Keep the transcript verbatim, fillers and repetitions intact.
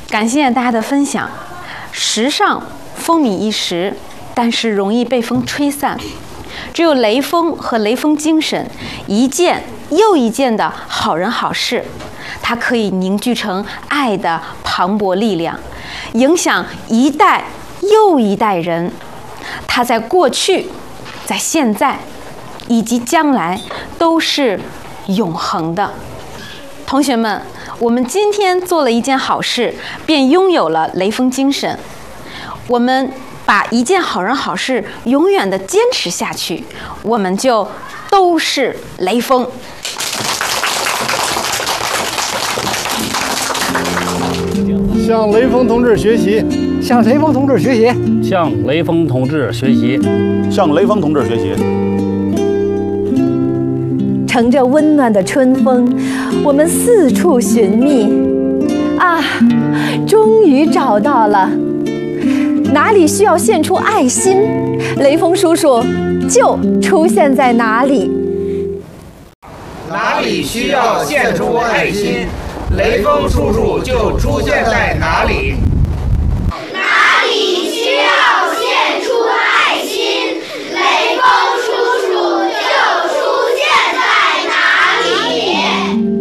感谢大家的分享。时尚风靡一时，但是容易被风吹散。只有雷锋和雷锋精神，一件又一件的好人好事，它可以凝聚成爱的磅礴力量，影响一代又一代人。它在过去、在现在以及将来都是永恒的。同学们，我们今天做了一件好事，便拥有了雷锋精神。我们把一件好人好事永远的坚持下去，我们就都是雷锋。 向雷锋同志学习， 向雷锋同志学习， 向雷锋同志学习， 向雷锋同志学习。 乘着温暖的春风，我们四处寻觅，啊，终于找到了。哪里需要献出爱心，雷锋叔叔就出现在哪里。 哪里需要献出爱心，雷锋叔叔就出现在哪里。